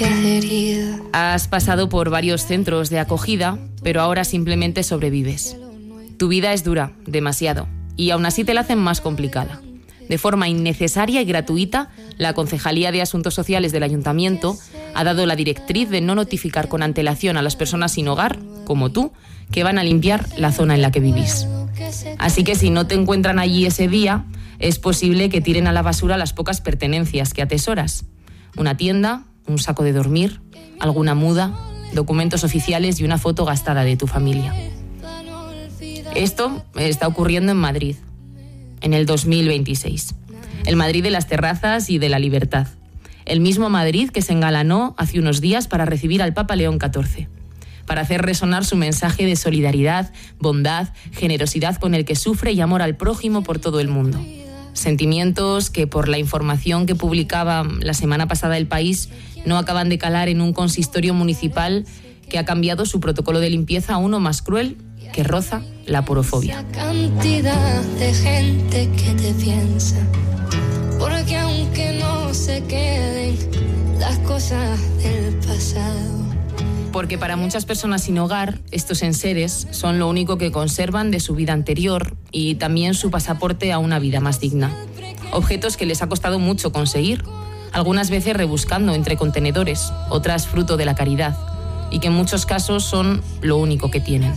Has pasado por varios centros de acogida, pero ahora simplemente sobrevives. Tu vida es dura, demasiado, y aún así te la hacen más complicada. De forma innecesaria y gratuita, la Concejalía de Asuntos Sociales del Ayuntamiento ha dado la directriz de no notificar con antelación a las personas sin hogar, como tú, que van a limpiar la zona en la que vivís. Así que si no te encuentran allí ese día, es posible que tiren a la basura las pocas pertenencias que atesoras. Una tienda, un saco de dormir, alguna muda, documentos oficiales y una foto gastada de tu familia. Esto está ocurriendo en Madrid, en el 2026. El Madrid de las terrazas y de la libertad. El mismo Madrid que se engalanó hace unos días para recibir al Papa León XIV, para hacer resonar su mensaje de solidaridad, bondad, generosidad con el que sufre y amor al prójimo por todo el mundo. Sentimientos que, por la información que publicaba la semana pasada El País, no acaban de calar en un consistorio municipal que ha cambiado su protocolo de limpieza a uno más cruel que roza la porofobia. Cantidad de gente que te piensa, porque aunque no se queden las cosas del pasado. Porque para muchas personas sin hogar, estos enseres son lo único que conservan de su vida anterior y también su pasaporte a una vida más digna. Objetos que les ha costado mucho conseguir, algunas veces rebuscando entre contenedores, otras fruto de la caridad, y que en muchos casos son lo único que tienen.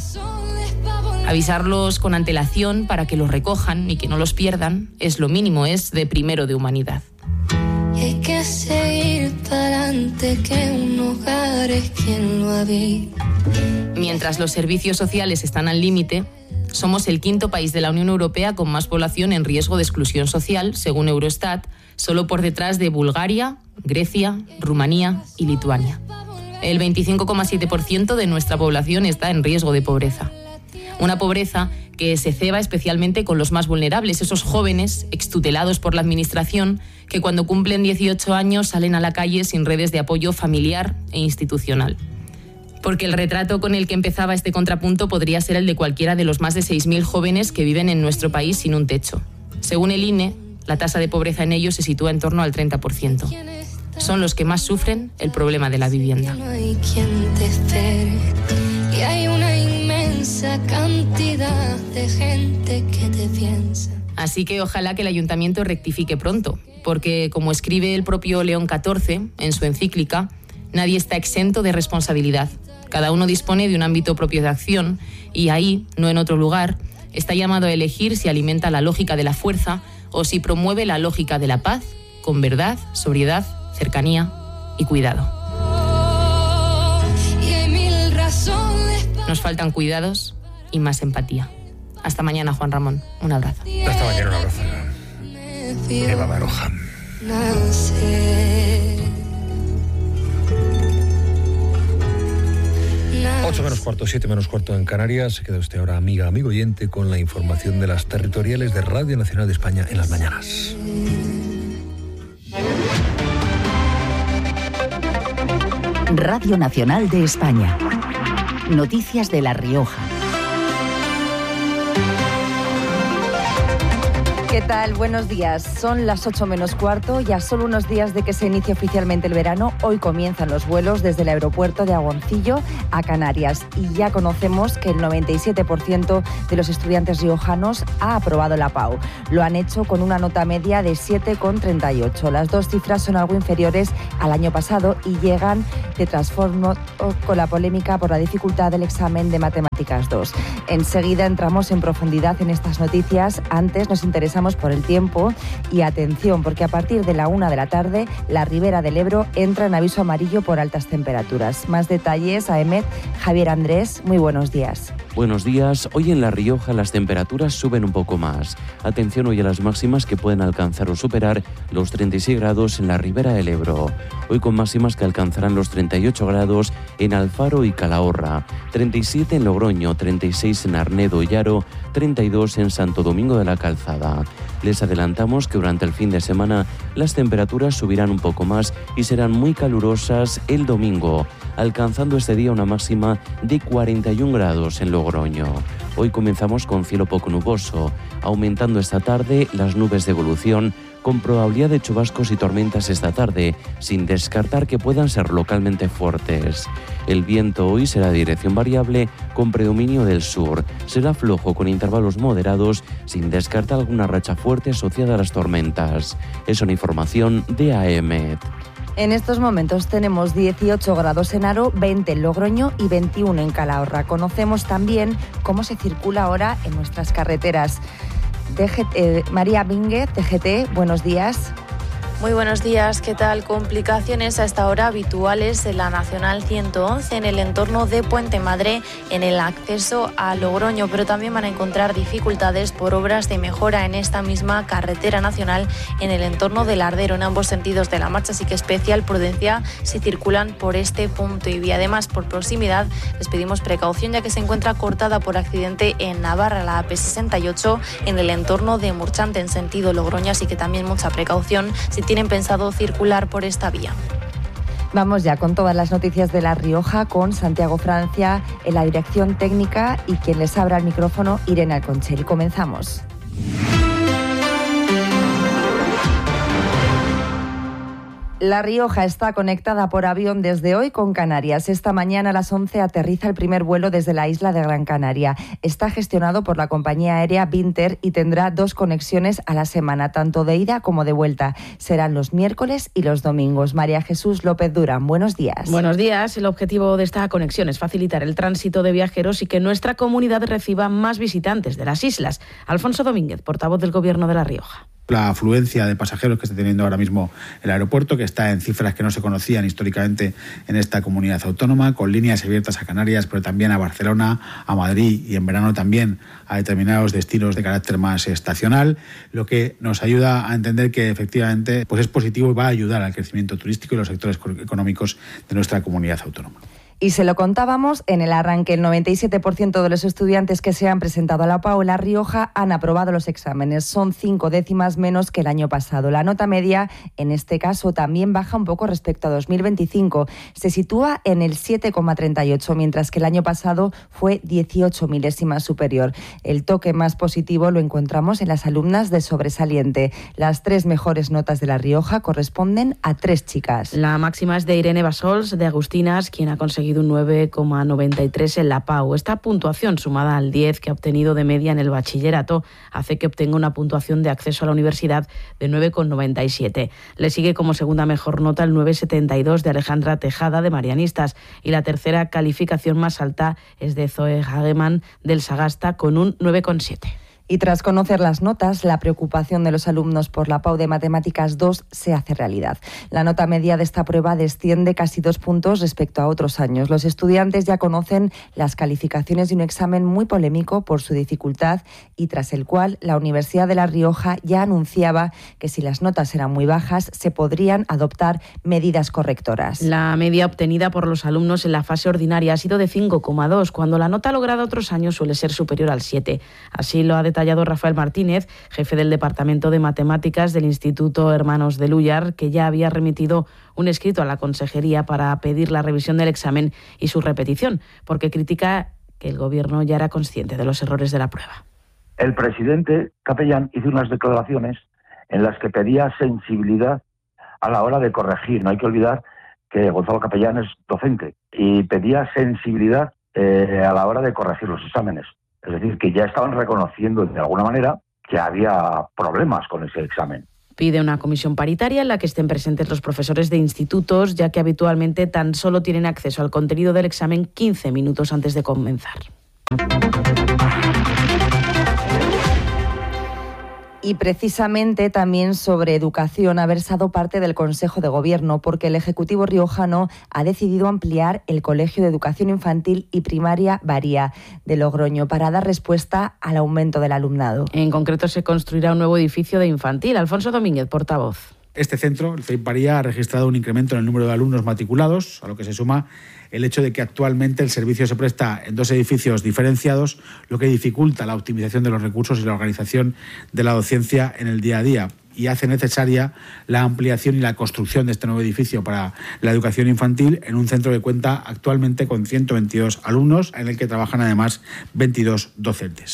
Avisarlos con antelación para que los recojan y que no los pierdan es lo mínimo, es de primero de humanidad. Y hay que seguir para adelante, que un hogar es quien lo habita. Mientras los servicios sociales están al límite, somos el quinto país de la Unión Europea con más población en riesgo de exclusión social, según Eurostat, solo por detrás de Bulgaria, Grecia, Rumanía y Lituania. El 25,7% de nuestra población está en riesgo de pobreza. Una pobreza que se ceba especialmente con los más vulnerables, esos jóvenes extutelados por la administración que cuando cumplen 18 años salen a la calle sin redes de apoyo familiar e institucional. Porque el retrato con el que empezaba este contrapunto podría ser el de cualquiera de los más de 6.000 jóvenes que viven en nuestro país sin un techo. Según el INE, la tasa de pobreza en ellos se sitúa en torno al 30%. Son los que más sufren el problema de la vivienda. No hay quien te espere, y hay una inmensa cantidad de gente que te piensa. Así que ojalá que el ayuntamiento rectifique pronto, porque como escribe el propio León XIV en su encíclica, nadie está exento de responsabilidad. Cada uno dispone de un ámbito propio de acción y ahí, no en otro lugar, está llamado a elegir si alimenta la lógica de la fuerza o si promueve la lógica de la paz, con verdad, sobriedad, cercanía y cuidado. Nos faltan cuidados y más empatía. Hasta mañana, Juan Ramón. Un abrazo. Hasta mañana, un abrazo. Eva Baroja. 8 menos cuarto, 7 menos cuarto en Canarias. Se queda usted ahora, amiga, amigo oyente, con la información de las territoriales de Radio Nacional de España en las mañanas. Radio Nacional de España. Noticias de La Rioja. ¿Qué tal? Buenos días. Son las 8 menos cuarto. Ya solo unos días de que se inicie oficialmente el verano, hoy comienzan los vuelos desde el aeropuerto de Agoncillo a Canarias. Y ya conocemos que el 97% de los estudiantes riojanos ha aprobado la PAU. Lo han hecho con una nota media de 7,38. Las dos cifras son algo inferiores al año pasado y llegan de trasfondo con la polémica por la dificultad del examen de Matemáticas 2. Enseguida entramos en profundidad en estas noticias. Antes nos interesamos por el tiempo y atención, porque a partir de la 1 de la tarde la Ribera del Ebro entra en aviso amarillo por altas temperaturas. Más detalles a EMET. Javier Andrés, muy buenos días. Buenos días. Hoy en La Rioja las temperaturas suben un poco más. Atención hoy a las máximas que pueden alcanzar o superar los 36 grados en la Ribera del Ebro. Hoy con máximas que alcanzarán los 38 grados en Alfaro y Calahorra, 37 en Logroño, 36 en Arnedo y Haro, 32 en Santo Domingo de la Calzada. Les adelantamos que durante el fin de semana las temperaturas subirán un poco más y serán muy calurosas el domingo, alcanzando este día una máxima de 41 grados en Logroño. Hoy comenzamos con cielo poco nuboso, aumentando esta tarde las nubes de evolución con probabilidad de chubascos y tormentas esta tarde, sin descartar que puedan ser localmente fuertes. El viento hoy será de dirección variable con predominio del sur. Será flojo con intervalos moderados, sin descartar alguna racha fuerte asociada a las tormentas. Es una información de AEMET. En estos momentos tenemos 18 grados en Haro, 20 en Logroño y 21 en Calahorra. Conocemos también cómo se circula ahora en nuestras carreteras. María Mínguez, TGT, buenos días. Muy buenos días, ¿qué tal? Complicaciones a esta hora habituales en la Nacional 111 en el entorno de Puente Madre en el acceso a Logroño, pero también van a encontrar dificultades por obras de mejora en esta misma carretera nacional en el entorno del Ardero, en ambos sentidos de la marcha, así que especial prudencia si circulan por este punto y además por proximidad les pedimos precaución ya que se encuentra cortada por accidente en Navarra la AP68 en el entorno de Murchante en sentido Logroño, así que también mucha precaución si tienen pensado circular por esta vía. Vamos ya con todas las noticias de La Rioja con Santiago Francia en la dirección técnica y quien les abra el micrófono, Irene Alconchel. Comenzamos. La Rioja está conectada por avión desde hoy con Canarias. Esta mañana a las 11 aterriza el primer vuelo desde la isla de Gran Canaria. Está gestionado por la compañía aérea Binter y tendrá 2 conexiones a la semana, tanto de ida como de vuelta. Serán los miércoles y los domingos. María Jesús López Durán, buenos días. Buenos días. El objetivo de esta conexión es facilitar el tránsito de viajeros y que nuestra comunidad reciba más visitantes de las islas. Alfonso Domínguez, portavoz del Gobierno de La Rioja. La afluencia de pasajeros que está teniendo ahora mismo el aeropuerto, que está en cifras que no se conocían históricamente en esta comunidad autónoma, con líneas abiertas a Canarias, pero también a Barcelona, a Madrid y en verano también a determinados destinos de carácter más estacional, lo que nos ayuda a entender que efectivamente pues es positivo y va a ayudar al crecimiento turístico y los sectores económicos de nuestra comunidad autónoma. Y se lo contábamos en el arranque, el 97% de los estudiantes que se han presentado a la OPAO en La Rioja han aprobado los exámenes. Son 5 décimas menos que el año pasado. La nota media, en este caso, también baja un poco respecto a 2025. Se sitúa en el 7,38, mientras que el año pasado fue 18 milésimas superior. El toque más positivo lo encontramos en las alumnas de sobresaliente. Las 3 mejores notas de La Rioja corresponden a 3 chicas. La máxima es de Irene Basols, de Agustinas, quien ha conseguido un 9,93 en la PAU. Esta puntuación, sumada al 10 que ha obtenido de media en el bachillerato, hace que obtenga una puntuación de acceso a la universidad de 9,97. Le sigue como segunda mejor nota el 9,72 de Alejandra Tejada, de Marianistas, y la tercera calificación más alta es de Zoe Hageman, del Sagasta, con un 9,7. Y tras conocer las notas, la preocupación de los alumnos por la PAU de Matemáticas 2 se hace realidad. La nota media de esta prueba desciende casi 2 puntos respecto a otros años. Los estudiantes ya conocen las calificaciones de un examen muy polémico por su dificultad y tras el cual la Universidad de La Rioja ya anunciaba que si las notas eran muy bajas se podrían adoptar medidas correctoras. La media obtenida por los alumnos en la fase ordinaria ha sido de 5,2, cuando la nota lograda otros años suele ser superior al 7. Así lo ha detallado Rafael Martínez, jefe del Departamento de Matemáticas del Instituto Hermanos de Lúllar, que ya había remitido un escrito a la Consejería para pedir la revisión del examen y su repetición, porque critica que el Gobierno ya era consciente de los errores de la prueba. El presidente Capellán hizo unas declaraciones en las que pedía sensibilidad a la hora de corregir. No hay que olvidar que Gonzalo Capellán es docente y pedía sensibilidad a la hora de corregir los exámenes. Es decir, que ya estaban reconociendo de alguna manera que había problemas con ese examen. Pide una comisión paritaria en la que estén presentes los profesores de institutos, ya que habitualmente tan solo tienen acceso al contenido del examen 15 minutos antes de comenzar. Y precisamente también sobre educación ha versado parte del Consejo de Gobierno, porque el Ejecutivo riojano ha decidido ampliar el Colegio de Educación Infantil y Primaria Baría de Logroño para dar respuesta al aumento del alumnado. En concreto se construirá un nuevo edificio de infantil. Alfonso Domínguez, portavoz. Este centro, el CEIP Baría, ha registrado un incremento en el número de alumnos matriculados, a lo que se suma el hecho de que actualmente el servicio se presta en 2 edificios diferenciados, lo que dificulta la optimización de los recursos y la organización de la docencia en el día a día y hace necesaria la ampliación y la construcción de este nuevo edificio para la educación infantil en un centro que cuenta actualmente con 122 alumnos, en el que trabajan además 22 docentes.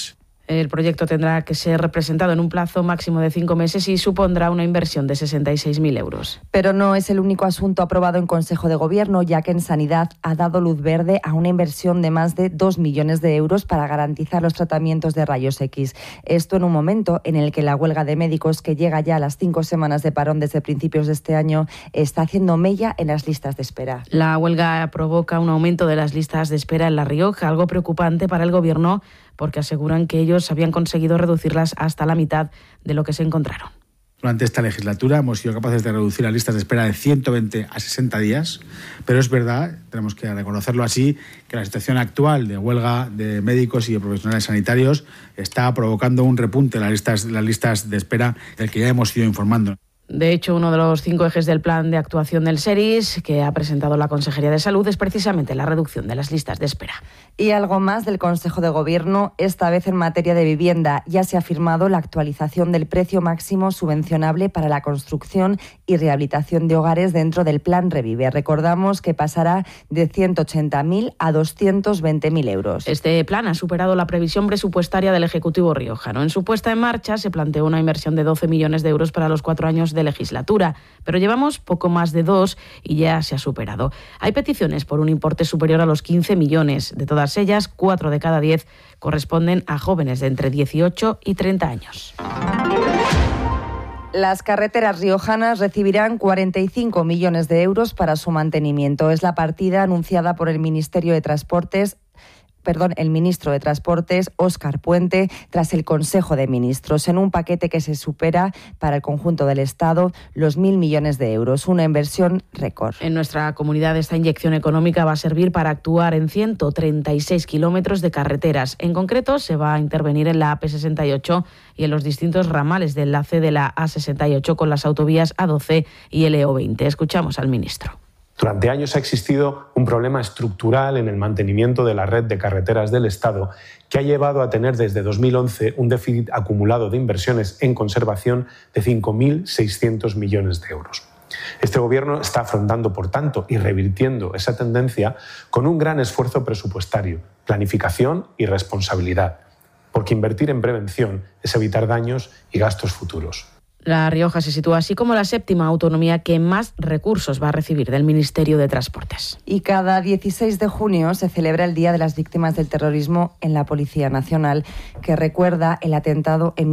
El proyecto tendrá que ser representado en un plazo máximo de 5 meses y supondrá una inversión de 66.000 euros. Pero no es el único asunto aprobado en Consejo de Gobierno, ya que en Sanidad ha dado luz verde a una inversión de más de 2 millones de euros para garantizar los tratamientos de rayos X. Esto en un momento en el que la huelga de médicos, que llega ya a las 5 semanas de parón desde principios de este año, está haciendo mella en las listas de espera. La huelga provoca un aumento de las listas de espera en La Rioja, algo preocupante para el Gobierno, porque aseguran que ellos habían conseguido reducirlas hasta la mitad de lo que se encontraron. Durante esta legislatura hemos sido capaces de reducir las listas de espera de 120 a 60 días, pero es verdad, tenemos que reconocerlo así, que la situación actual de huelga de médicos y de profesionales sanitarios está provocando un repunte en las listas de espera del que ya hemos ido informando. De hecho, uno de los 5 ejes del plan de actuación del SERIS, que ha presentado la Consejería de Salud, es precisamente la reducción de las listas de espera. Y algo más del Consejo de Gobierno, esta vez en materia de vivienda. Ya se ha firmado la actualización del precio máximo subvencionable para la construcción y rehabilitación de hogares dentro del Plan Revive. Recordamos que pasará de 180.000 a 220.000 euros. Este plan ha superado la previsión presupuestaria del Ejecutivo riojano. En su puesta en marcha se planteó una inversión de 12 millones de euros para los 4 años de legislatura, pero llevamos poco más de 2 y ya se ha superado. Hay peticiones por un importe superior a los 15 millones. De todas ellas, 4 de cada 10 corresponden a jóvenes de entre 18 y 30 años. Las carreteras riojanas recibirán 45 millones de euros para su mantenimiento. Es la partida anunciada por el Ministerio de Transportes. El ministro de Transportes, Óscar Puente, tras el Consejo de Ministros, en un paquete que se supera para el conjunto del Estado los 1.000 millones de euros, una inversión récord. En nuestra comunidad esta inyección económica va a servir para actuar en 136 kilómetros de carreteras. En concreto, se va a intervenir en la AP68 y en los distintos ramales de enlace de la A68 con las autovías A12 y el EO20. Escuchamos al ministro. Durante años ha existido un problema estructural en el mantenimiento de la red de carreteras del Estado que ha llevado a tener desde 2011 un déficit acumulado de inversiones en conservación de 5.600 millones de euros. Este Gobierno está afrontando, por tanto, y revirtiendo esa tendencia con un gran esfuerzo presupuestario, planificación y responsabilidad, porque invertir en prevención es evitar daños y gastos futuros. La Rioja se sitúa así como la 7ª autonomía que más recursos va a recibir del Ministerio de Transportes. Y cada 16 de junio se celebra el Día de las Víctimas del Terrorismo en la Policía Nacional, que recuerda el atentado en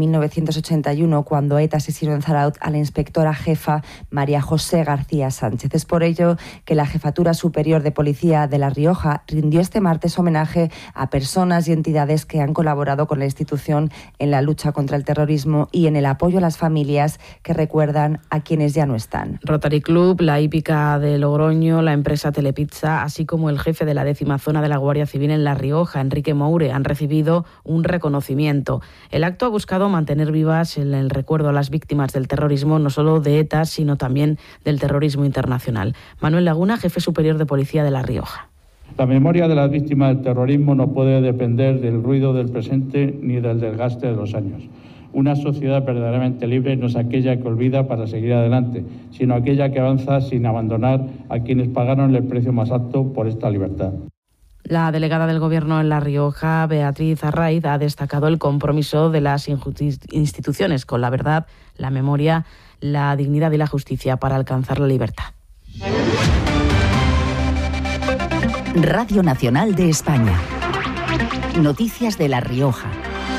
1981 cuando ETA asesinó en Zarautz a la inspectora jefa María José García Sánchez. Es por ello que la Jefatura Superior de Policía de La Rioja rindió este martes homenaje a personas y entidades que han colaborado con la institución en la lucha contra el terrorismo y en el apoyo a las familias que recuerdan a quienes ya no están. Rotary Club, la hípica de Logroño, la empresa Telepizza, así como el jefe de la 10ª zona de la Guardia Civil en La Rioja, Enrique Moure, han recibido un reconocimiento. El acto ha buscado mantener vivas el recuerdo a las víctimas del terrorismo, no solo de ETA, sino también del terrorismo internacional. Manuel Laguna, jefe superior de Policía de La Rioja. La memoria de las víctimas del terrorismo no puede depender del ruido del presente ni del desgaste de los años. Una sociedad verdaderamente libre no es aquella que olvida para seguir adelante, sino aquella que avanza sin abandonar a quienes pagaron el precio más alto por esta libertad. La delegada del Gobierno en La Rioja, Beatriz Arraiz, ha destacado el compromiso de las instituciones con la verdad, la memoria, la dignidad y la justicia para alcanzar la libertad. Radio Nacional de España. Noticias de La Rioja.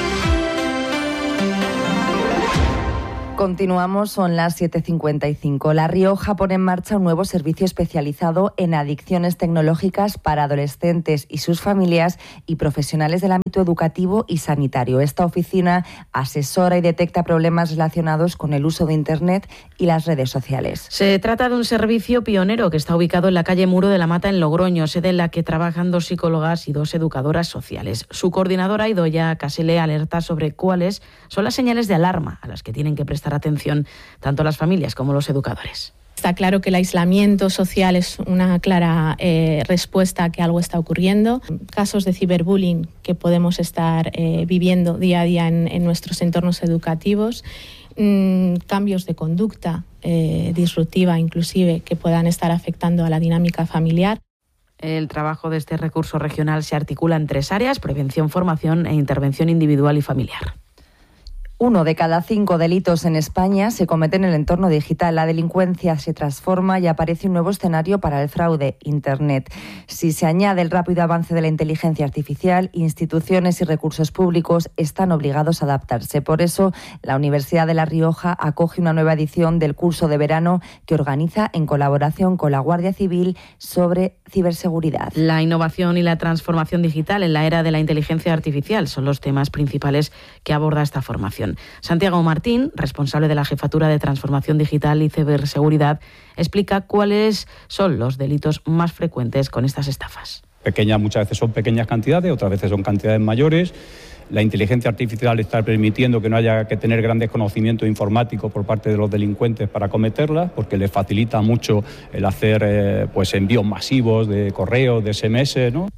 Continuamos, son las 7:55. La Rioja pone en marcha un nuevo servicio especializado en adicciones tecnológicas para adolescentes y sus familias y profesionales del ámbito educativo y sanitario. Esta oficina asesora y detecta problemas relacionados con el uso de Internet y las redes sociales. Se trata de un servicio pionero que está ubicado en la calle Muro de la Mata, en Logroño, sede en la que trabajan 2 psicólogas y 2 educadoras sociales. Su coordinadora, Idoia Casile, alerta sobre cuáles son las señales de alarma a las que tienen que prestar atención tanto las familias como los educadores. Está claro que el aislamiento social es una clara respuesta a que algo está ocurriendo. Casos de ciberbullying que podemos estar viviendo día a día en nuestros entornos educativos, cambios de conducta disruptiva inclusive que puedan estar afectando a la dinámica familiar. El trabajo de este recurso regional se articula en 3 áreas: prevención, formación e intervención individual y familiar. 1 de cada 5 delitos en España se comete en el entorno digital. La delincuencia se transforma y aparece un nuevo escenario para el fraude: Internet. Si se añade el rápido avance de la inteligencia artificial, instituciones y recursos públicos están obligados a adaptarse. Por eso, la Universidad de La Rioja acoge una nueva edición del curso de verano que organiza en colaboración con la Guardia Civil sobre ciberseguridad. La innovación y la transformación digital en la era de la inteligencia artificial son los temas principales que aborda esta formación. Santiago Martín, responsable de la Jefatura de Transformación Digital y Ciberseguridad, explica cuáles son los delitos más frecuentes con estas estafas. Muchas veces son pequeñas cantidades, otras veces son cantidades mayores. La inteligencia artificial está permitiendo que no haya que tener grandes conocimientos informáticos por parte de los delincuentes para cometerlas, porque les facilita mucho el hacer envíos masivos de correos, de SMS, ¿no?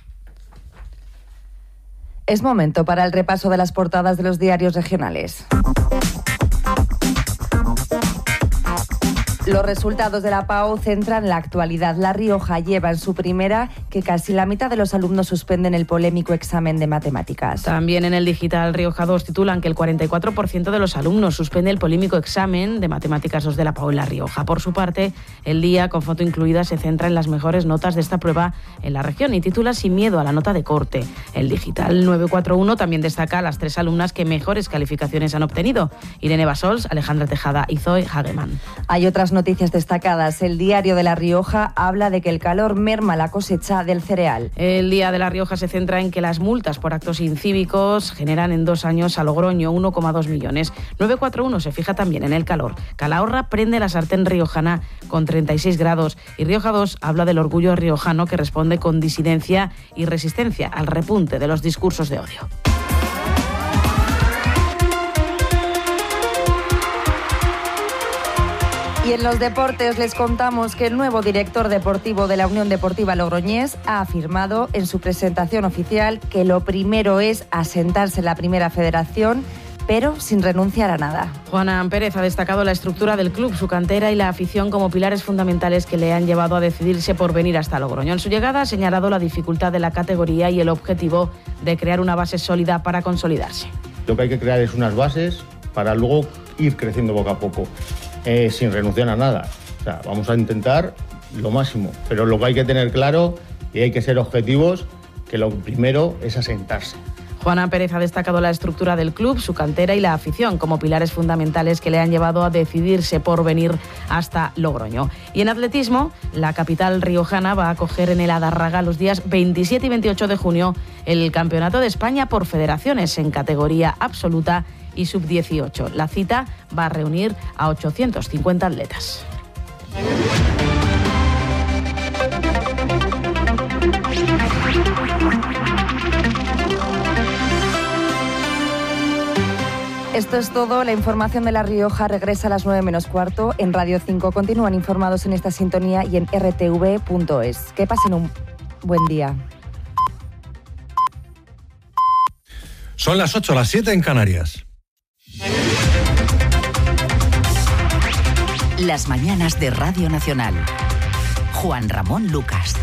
Es momento para el repaso de las portadas de los diarios regionales. Los resultados de la PAO centran la actualidad. La Rioja lleva en su primera que casi la mitad de los alumnos suspenden el polémico examen de matemáticas. También en el digital Rioja 2 titulan que el 44% de los alumnos suspende el polémico examen de matemáticas 2 de la PAO en La Rioja. Por su parte, El Día, con foto incluida, se centra en las mejores notas de esta prueba en la región y titula Sin miedo a la nota de corte. El digital 941 también destaca a las 3 alumnas que mejores calificaciones han obtenido: Irene Basols, Alejandra Tejada y Zoe Hageman. Hay otras noticias destacadas. El Diario de La Rioja habla de que el calor merma la cosecha del cereal. El Día de La Rioja se centra en que las multas por actos incívicos generan en 2 años a Logroño 1,2 millones. 941 se fija también en el calor. Calahorra prende la sartén riojana con 36 grados y Rioja 2 habla del orgullo riojano que responde con disidencia y resistencia al repunte de los discursos de odio. Y en los deportes les contamos que el nuevo director deportivo de la Unión Deportiva Logroñés ha afirmado en su presentación oficial que lo primero es asentarse en la primera federación, pero sin renunciar a nada. Juana Pérez ha destacado la estructura del club, su cantera y la afición como pilares fundamentales que le han llevado a decidirse por venir hasta Logroño. En su llegada ha señalado la dificultad de la categoría y el objetivo de crear una base sólida para consolidarse. Lo que hay que crear es unas bases para luego ir creciendo poco a poco. Sin renunciar a nada. O sea, vamos a intentar lo máximo, pero lo que hay que tener claro y hay que ser objetivos, que lo primero es asentarse. Juana Pérez ha destacado la estructura del club, su cantera y la afición como pilares fundamentales que le han llevado a decidirse por venir hasta Logroño. Y en atletismo, la capital riojana va a acoger en el Adarraga los días 27 y 28 de junio el Campeonato de España por federaciones en categoría absoluta y sub-18. La cita va a reunir a 850 atletas. Esto es todo. La información de La Rioja regresa a las 9 menos cuarto en Radio 5. Continúan informados en esta sintonía y en rtv.es. Que pasen un buen día. Son las 8, las 7 en Canarias. Las mañanas de Radio Nacional. Juan Ramón Lucas.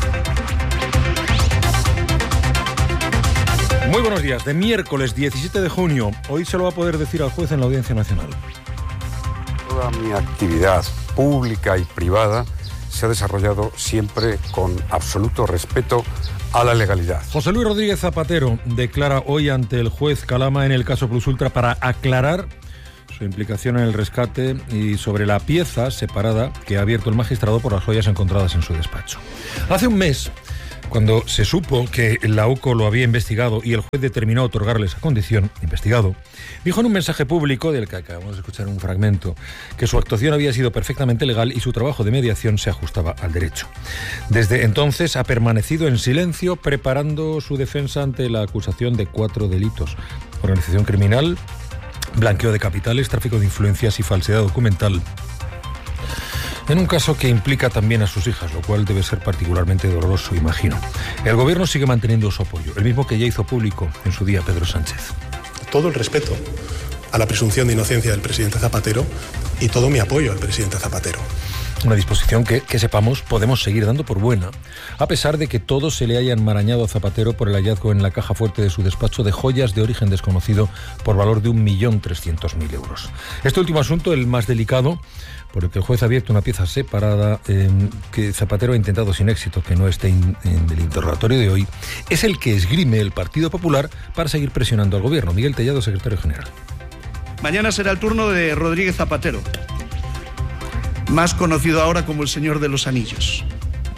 Muy buenos días. De miércoles 17 de junio. Hoy se lo va a poder decir al juez en la Audiencia Nacional. Toda mi actividad pública y privada se ha desarrollado siempre con absoluto respeto a la legalidad. José Luis Rodríguez Zapatero declara hoy ante el juez Calama en el caso Plus Ultra para aclarar su implicación en el rescate y sobre la pieza separada que ha abierto el magistrado por las joyas encontradas en su despacho. Hace un mes, cuando se supo que la UCO lo había investigado y el juez determinó otorgarle esa condición, investigado, dijo en un mensaje público, del que acabamos de escuchar un fragmento, que su actuación había sido perfectamente legal y su trabajo de mediación se ajustaba al derecho. Desde entonces ha permanecido en silencio preparando su defensa ante la acusación de 4 delitos: organización criminal, blanqueo de capitales, tráfico de influencias y falsedad documental, en un caso que implica también a sus hijas, lo cual debe ser particularmente doloroso, imagino. El gobierno sigue manteniendo su apoyo, el mismo que ya hizo público en su día Pedro Sánchez. Todo el respeto a la presunción de inocencia del presidente Zapatero y todo mi apoyo al presidente Zapatero. Una disposición que sepamos podemos seguir dando por buena, a pesar de que todo se le haya enmarañado a Zapatero por el hallazgo en la caja fuerte de su despacho de joyas de origen desconocido por valor de 1.300.000 euros. Este último asunto, el más delicado, por el que el juez ha abierto una pieza separada que Zapatero ha intentado sin éxito que no esté en el interrogatorio de hoy, es el que esgrime el Partido Popular para seguir presionando al gobierno. Miguel Tellado, secretario general. Mañana será el turno de Rodríguez Zapatero, más conocido ahora como el Señor de los Anillos.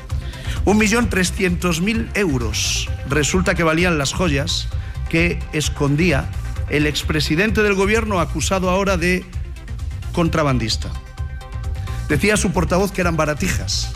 1.300.000 euros resulta que valían las joyas que escondía el expresidente del gobierno, acusado ahora de contrabandista. Decía su portavoz que eran baratijas.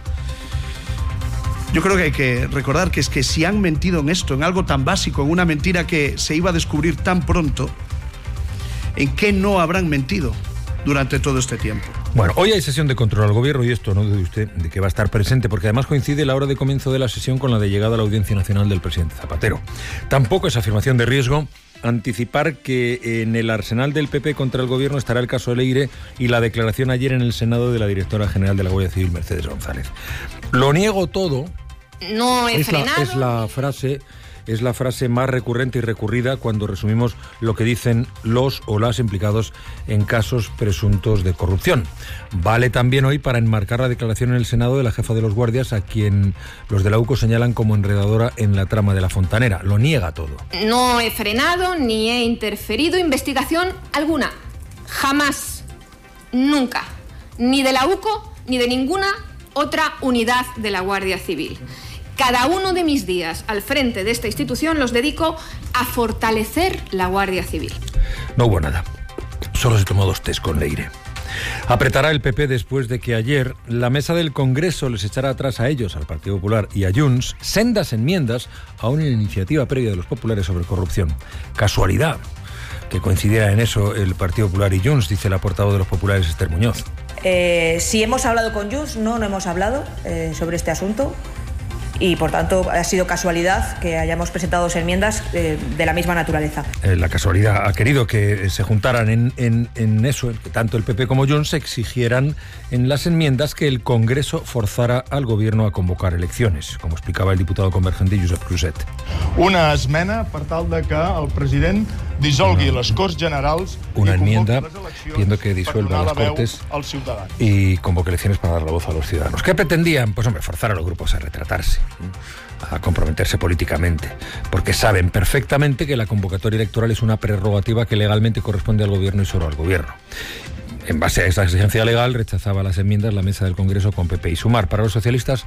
Yo creo que hay que recordar que es que si han mentido en esto, en algo tan básico, en una mentira que se iba a descubrir tan pronto, ¿en qué no habrán mentido durante todo este tiempo? Bueno, hoy hay sesión de control al gobierno y esto no dude usted de que va a estar presente, porque además coincide la hora de comienzo de la sesión con la de llegada a la Audiencia Nacional del presidente Zapatero. Tampoco es afirmación de riesgo anticipar que en el arsenal del PP contra el gobierno estará el caso Leire y la declaración ayer en el Senado de la directora general de la Guardia Civil, Mercedes González. Lo niego todo. No he frenado. Es la frase más recurrente y recurrida cuando resumimos lo que dicen los o las implicados en casos presuntos de corrupción. Vale también hoy para enmarcar la declaración en el Senado de la jefa de los guardias, a quien los de la UCO señalan como enredadora en la trama de la Fontanera. Lo niega todo. No he frenado ni he interferido investigación alguna. Jamás. Nunca. Ni de la UCO ni de ninguna otra unidad de la Guardia Civil. Cada uno de mis días al frente de esta institución los dedico a fortalecer la Guardia Civil. No hubo nada. Solo se tomó 2 test con Leire. Apretará el PP después de que ayer la mesa del Congreso les echara atrás a ellos, al Partido Popular y a Junts, sendas enmiendas a una iniciativa previa de los populares sobre corrupción. Casualidad que coincidiera en eso el Partido Popular y Junts, dice la portavoz de los populares, Esther Muñoz. Si hemos hablado con Junts, no hemos hablado sobre este asunto. Y, por tanto, ha sido casualidad que hayamos presentado 2 enmiendas de la misma naturaleza. La casualidad ha querido que se juntaran en eso, en que tanto el PP como Junts exigieran en las enmiendas que el Congreso forzara al Gobierno a convocar elecciones, como explicaba el diputado convergente Josep Cruzet. Una esmena per tal de que el president dissolgui les Corts Generals. Una enmienda pidiendo que disuelva las Cortes y convoque elecciones para dar la voz a los ciudadanos. ¿Qué pretendían? Pues, hombre, forzar a los grupos a retratarse, a comprometerse políticamente, porque saben perfectamente que la convocatoria electoral es una prerrogativa que legalmente corresponde al gobierno y solo al gobierno. En base a esa exigencia legal, rechazaba las enmiendas la mesa del Congreso con PP y Sumar. Para los socialistas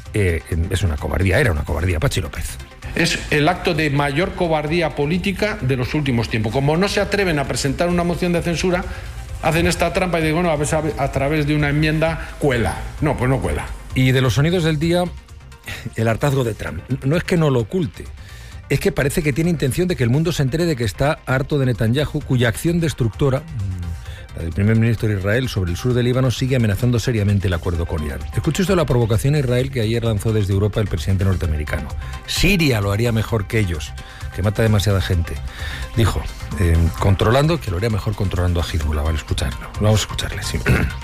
es una cobardía, era una cobardía. Pachi López. Es el acto de mayor cobardía política de los últimos tiempos. Como no se atreven a presentar una moción de censura, hacen esta trampa y digo, bueno, a través de una enmienda cuela. No, pues no cuela. Y de los sonidos del día, el hartazgo de Trump. No es que no lo oculte, es que parece que tiene intención de que el mundo se entere de que está harto de Netanyahu, cuya acción destructora, la del primer ministro de Israel sobre el sur del Líbano, sigue amenazando seriamente el acuerdo con Irán. Escuche esto de la provocación a Israel que ayer lanzó desde Europa el presidente norteamericano. Siria lo haría mejor que ellos, que mata demasiada gente. Dijo, que lo haría mejor controlando a Hezbollah. Vamos a escucharle, sí.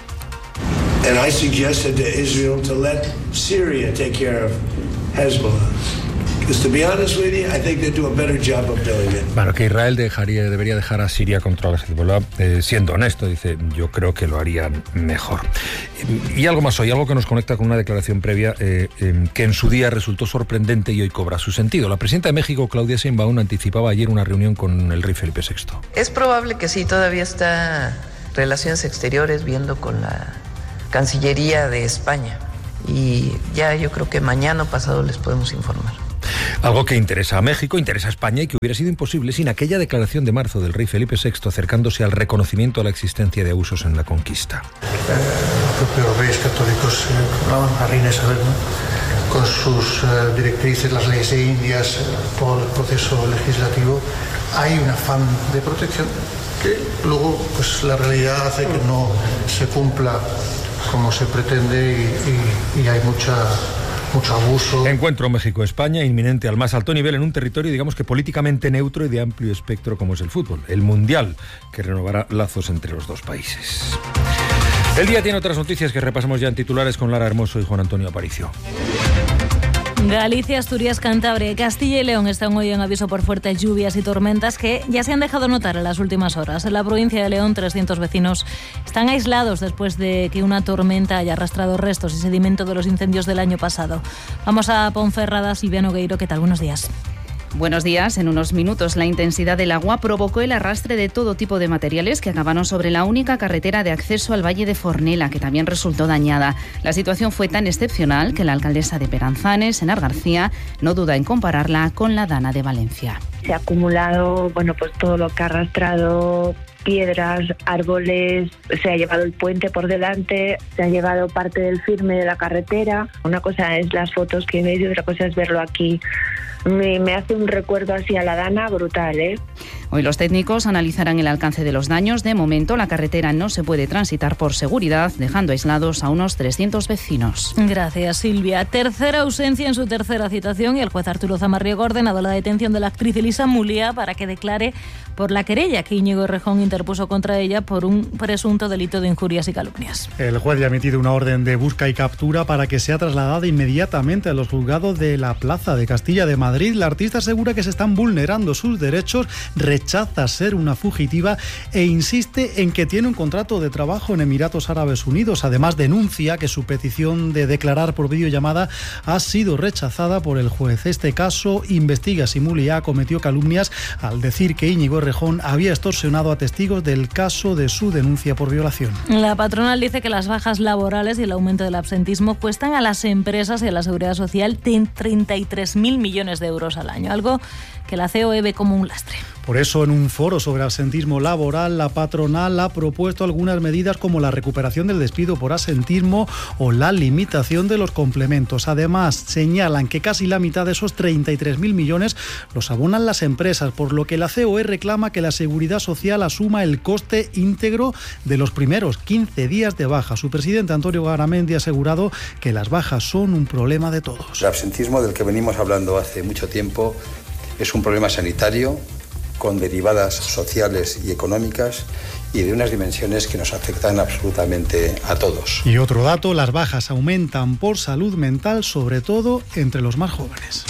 And I suggested to Israel to let Syria take care of Hezbollah. Because to be honest with you, I think they do a better job of doing it. Bueno, que Israel debería dejar a Siria controlar a Hezbollah. Siendo honesto, dice, yo creo que lo harían mejor. Y algo más hoy, algo que nos conecta con una declaración previa que en su día resultó sorprendente y hoy cobra su sentido. La presidenta de México, Claudia Sheinbaum, anticipaba ayer una reunión con el rey Felipe VI. Es probable que sí, todavía está Relaciones Exteriores viendo con la Cancillería de España. Y ya yo creo que mañana o pasado les podemos informar. Algo que interesa a México, interesa a España y que hubiera sido imposible sin aquella declaración de marzo del rey Felipe VI acercándose al reconocimiento a la existencia de abusos en la conquista. Los propios reyes católicos, la reina Isabel, ¿no?, con sus directrices, las leyes de Indias, todo el proceso legislativo, hay un afán de protección que luego pues la realidad hace que no se cumpla como se pretende y hay mucho abuso. Encuentro México-España inminente al más alto nivel en un territorio, digamos que políticamente neutro y de amplio espectro como es el fútbol. El Mundial, que renovará lazos entre los dos países. El día tiene otras noticias que repasamos ya en titulares con Lara Hermoso y Juan Antonio Aparicio. Galicia, Asturias, Cantabria y Castilla y León están hoy en aviso por fuertes lluvias y tormentas que ya se han dejado notar en las últimas horas. En la provincia de León, 300 vecinos están aislados después de que una tormenta haya arrastrado restos y sedimento de los incendios del año pasado. Vamos a Ponferrada. Silvia Nogueiro, ¿qué tal? Buenos días. Buenos días. En unos minutos la intensidad del agua provocó el arrastre de todo tipo de materiales que acabaron sobre la única carretera de acceso al Valle de Fornela, que también resultó dañada. La situación fue tan excepcional que la alcaldesa de Peranzanes, Enar García, no duda en compararla con la Dana de Valencia. Se ha acumulado, pues todo lo que ha arrastrado, piedras, árboles, se ha llevado el puente por delante, se ha llevado parte del firme de la carretera. Una cosa es las fotos que veis y otra cosa es verlo aquí. Me hace un recuerdo así a la Dana brutal, ¿eh? Hoy los técnicos analizarán el alcance de los daños. De momento, la carretera no se puede transitar por seguridad, dejando aislados a unos 300 vecinos. Gracias, Silvia. Tercera ausencia en su tercera citación y el juez Arturo Zamarriego ha ordenado la detención de la actriz Elisa Mulia para que declare por la querella que Íñigo Errejón interpuso contra ella por un presunto delito de injurias y calumnias. El juez ya ha emitido una orden de busca y captura para que sea trasladada inmediatamente a los juzgados de la Plaza de Castilla de Madrid. La artista asegura que se están vulnerando sus derechos, rechaza ser una fugitiva e insiste en que tiene un contrato de trabajo en Emiratos Árabes Unidos. Además, denuncia que su petición de declarar por videollamada ha sido rechazada por el juez. Este caso investiga si Mulia cometió calumnias al decir que Íñigo Errejón había extorsionado a testigos del caso de su denuncia por violación. La patronal dice que las bajas laborales y el aumento del absentismo cuestan a las empresas y a la Seguridad Social 33.000 millones de euros al año, algo que la COE ve como un lastre. Por eso, en un foro sobre absentismo laboral, la patronal ha propuesto algunas medidas como la recuperación del despido por absentismo o la limitación de los complementos. Además, señalan que casi la mitad de esos 33.000 millones los abonan las empresas, por lo que la COE reclama que la Seguridad Social asuma el coste íntegro de los primeros 15 días de baja. Su presidente, Antonio Garamendi, ha asegurado que las bajas son un problema de todos. El absentismo del que venimos hablando hace mucho tiempo es un problema sanitario con derivadas sociales y económicas y de unas dimensiones que nos afectan absolutamente a todos. Y otro dato, las bajas aumentan por salud mental, sobre todo entre los más jóvenes.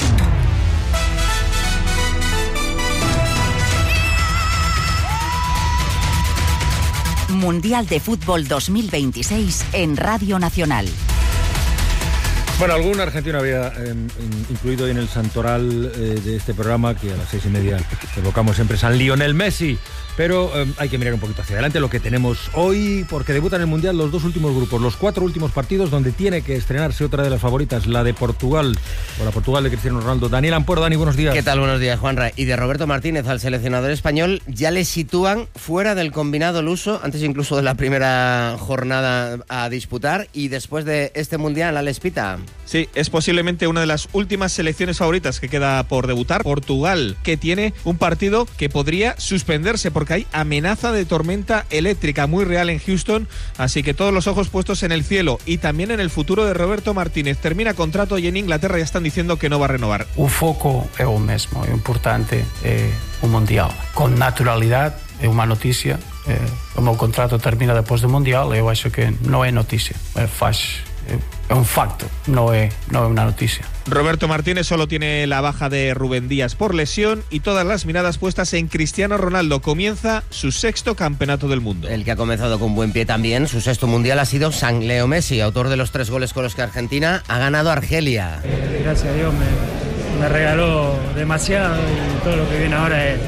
Mundial de Fútbol 2026 en Radio Nacional. Bueno, algún argentino había incluido en el santoral de este programa, que a las 6:30 evocamos siempre San Lionel Messi, pero hay que mirar un poquito hacia adelante lo que tenemos hoy, porque debutan en el Mundial los 2 últimos grupos, los 4 últimos partidos, donde tiene que estrenarse otra de las favoritas, la de Portugal, o la Portugal de Cristiano Ronaldo. Daniel Ampuero, Dani, buenos días. ¿Qué tal? Buenos días, Juanra. Y de Roberto Martínez, al seleccionador español, ya le sitúan fuera del combinado luso, antes incluso de la primera jornada a disputar, y después de este Mundial, Alex Pita. Sí, es posiblemente una de las últimas selecciones favoritas que queda por debutar. Portugal, que tiene un partido que podría suspenderse porque hay amenaza de tormenta eléctrica muy real en Houston, así que todos los ojos puestos en el cielo y también en el futuro de Roberto Martínez. Termina contrato y en Inglaterra ya están diciendo que no va a renovar. O foco é o mesmo, é importante o Mundial. Con naturalidade é unha noticia, o meu contrato termina depois do Mundial, eu acho que non é noticia, es un facto, no es una noticia. Roberto Martínez solo tiene la baja de Rubén Díaz por lesión y todas las miradas puestas en Cristiano Ronaldo. Comienza su 6º campeonato del mundo. El que ha comenzado con buen pie también, su 6º mundial, ha sido San Leo Messi, autor de los 3 goles con los que Argentina ha ganado a Argelia. Gracias a Dios me regaló demasiado y todo lo que viene ahora es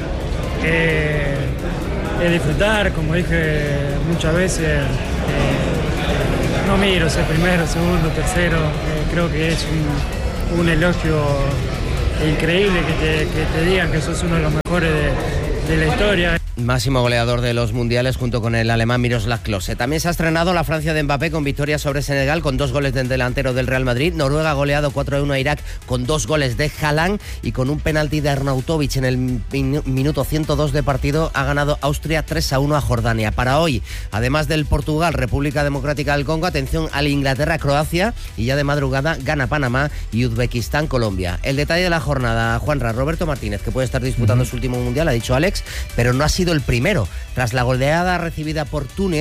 disfrutar, como dije muchas veces. No miro si primero, segundo, tercero. Creo que es un elogio increíble que te digan que sos uno de los mejores de la historia. Máximo goleador de los mundiales junto con el alemán Miroslav Klose. También se ha estrenado la Francia de Mbappé con victoria sobre Senegal con 2 goles del delantero del Real Madrid. Noruega ha goleado 4-1 a Irak con 2 goles de Haaland y con un penalti de Arnautovic en el minuto 102 de partido ha ganado Austria 3-1 a Jordania. Para hoy, además del Portugal, República Democrática del Congo, atención al Inglaterra-Croacia y ya de madrugada gana Panamá y Uzbekistán-Colombia. El detalle de la jornada, Juanra, Roberto Martínez, que puede estar disputando su último mundial, ha dicho Alex, pero no ha sido el primero. Tras la goleada recibida por Túnez,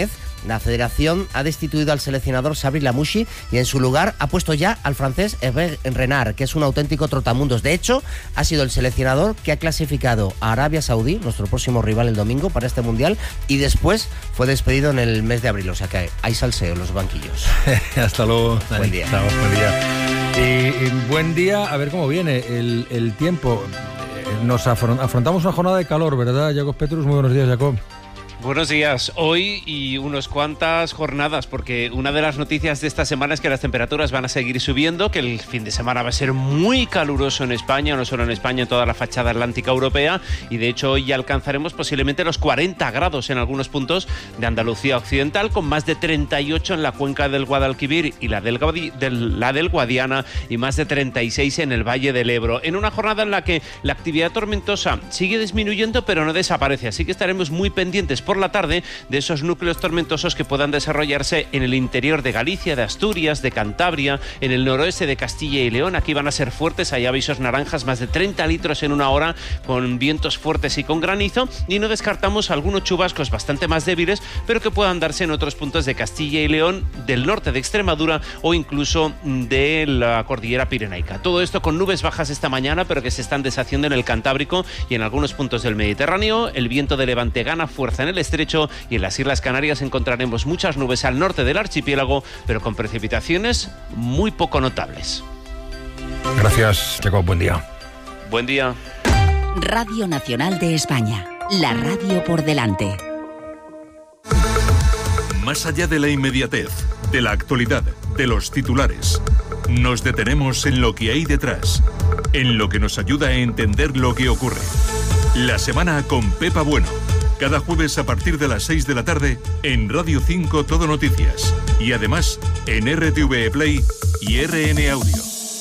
La federación ha destituido al seleccionador Sabri Lamouchi y en su lugar ha puesto ya al francés Hervé Renard, que es un auténtico trotamundos. De hecho, ha sido el seleccionador que ha clasificado a Arabia Saudí, nuestro próximo rival el domingo para este Mundial, y después fue despedido en el mes de abril. O sea que hay salseo en los banquillos. Hasta luego, Dani. Buen día. Chao, buen día. Y buen día, a ver cómo viene el tiempo. Nos afrontamos una jornada de calor, ¿verdad, Jacob Petrus? Muy buenos días, Jacob. Buenos días. Hoy y unas cuantas jornadas, porque una de las noticias de esta semana es que las temperaturas van a seguir subiendo, que el fin de semana va a ser muy caluroso en España, no solo en España, en toda la fachada atlántica europea, y de hecho hoy ya alcanzaremos posiblemente los 40 grados en algunos puntos de Andalucía occidental, con más de 38 en la cuenca del Guadalquivir y la del Guadiana, y más de 36 en el Valle del Ebro. En una jornada en la que la actividad tormentosa sigue disminuyendo, pero no desaparece, así que estaremos muy pendientes por la tarde de esos núcleos tormentosos que puedan desarrollarse en el interior de Galicia, de Asturias, de Cantabria, en el noroeste de Castilla y León. Aquí van a ser fuertes, hay avisos naranjas, más de 30 litros en una hora, con vientos fuertes y con granizo, y no descartamos algunos chubascos bastante más débiles, pero que puedan darse en otros puntos de Castilla y León, del norte de Extremadura o incluso de la cordillera pirenaica. Todo esto con nubes bajas esta mañana, pero que se están deshaciendo en el Cantábrico y en algunos puntos del Mediterráneo. El viento de levante gana fuerza en el estrecho, y en las Islas Canarias encontraremos muchas nubes al norte del archipiélago, pero con precipitaciones muy poco notables. Gracias, Jacob. Buen día. Buen día. Radio Nacional de España. La radio por delante. Más allá de la inmediatez, de la actualidad, de los titulares, nos detenemos en lo que hay detrás, en lo que nos ayuda a entender lo que ocurre. La semana con Pepa Bueno. Cada jueves a partir de las 6 de la tarde en Radio 5 Todo Noticias. Y además en RTV Play y RN Audio.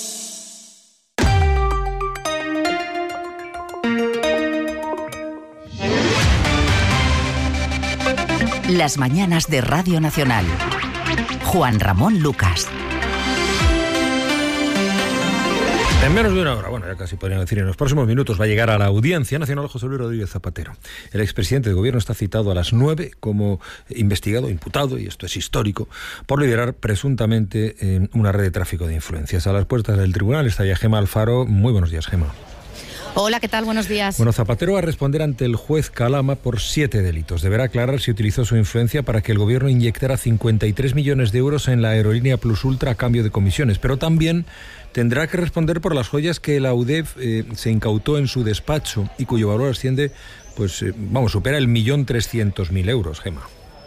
Las mañanas de Radio Nacional. Juan Ramón Lucas. En menos de una hora, bueno, ya casi podrían decir en los próximos minutos, va a llegar a la Audiencia Nacional José Luis Rodríguez Zapatero. El expresidente del Gobierno está citado a las 9 como investigado, imputado, y esto es histórico, por liderar presuntamente una red de tráfico de influencias. A las puertas del tribunal está ya Gemma Alfaro. Muy buenos días, Gemma. Hola, ¿qué tal? Buenos días. Bueno, Zapatero va a responder ante el juez Calama por 7 delitos. Deberá aclarar si utilizó su influencia para que el Gobierno inyectara 53 millones de euros en la aerolínea Plus Ultra a cambio de comisiones, pero también tendrá que responder por las joyas que la UDEF se incautó en su despacho y cuyo valor asciende, supera el 1.300.000 euros, Gemma.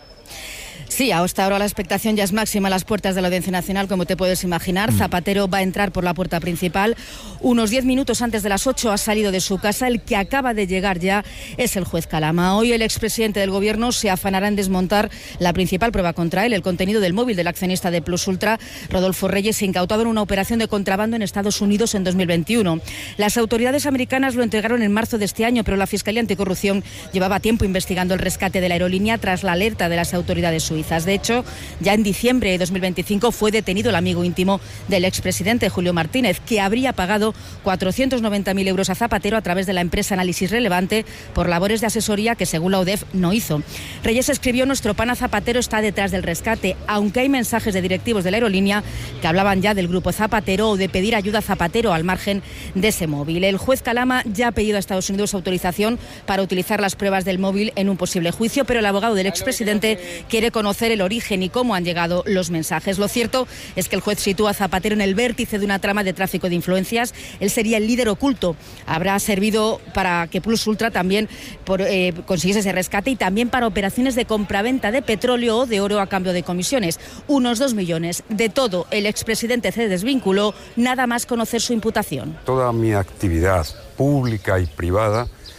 Sí, hasta ahora la expectación ya es máxima a las puertas de la Audiencia Nacional, como te puedes imaginar. Zapatero va a entrar por la puerta principal. Unos 10 minutos antes de las 8 ha salido de su casa. El que acaba de llegar ya es el juez Calama. Hoy el expresidente del Gobierno se afanará en desmontar la principal prueba contra él, el contenido del móvil del accionista de Plus Ultra, Rodolfo Reyes, incautado en una operación de contrabando en Estados Unidos en 2021. Las autoridades americanas lo entregaron en marzo de este año, pero la Fiscalía Anticorrupción llevaba tiempo investigando el rescate de la aerolínea tras la alerta de las autoridades suizas. De hecho, ya en diciembre de 2025 fue detenido el amigo íntimo del expresidente, Julio Martínez, que habría pagado 490.000 euros a Zapatero a través de la empresa Análisis Relevante por labores de asesoría que, según la UDEF, no hizo. Reyes escribió: nuestro pana Zapatero está detrás del rescate, aunque hay mensajes de directivos de la aerolínea que hablaban ya del grupo Zapatero o de pedir ayuda a Zapatero al margen de ese móvil. El juez Calama ya ha pedido a Estados Unidos autorización para utilizar las pruebas del móvil en un posible juicio, pero el abogado del expresidente quiere conocer el origen y cómo han llegado los mensajes. Lo cierto es que el juez sitúa a Zapatero en el vértice de una trama de tráfico de influencias. Él sería el líder oculto. Habrá servido para que Plus Ultra también consiguiese ese rescate y también para operaciones de compraventa de petróleo o de oro a cambio de comisiones. Unos 2 millones. De todo, el expresidente se desvinculó, nada más conocer su imputación. Toda mi actividad pública y privada